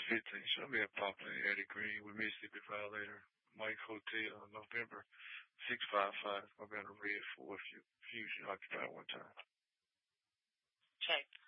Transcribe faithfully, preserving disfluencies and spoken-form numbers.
fifteenth. So I'll be at Poplar and Eddie Green with Mississippi Violator, Mike Hotel on November six five five. I'll be on the Red Ford Fusion Occupy one time. Okay.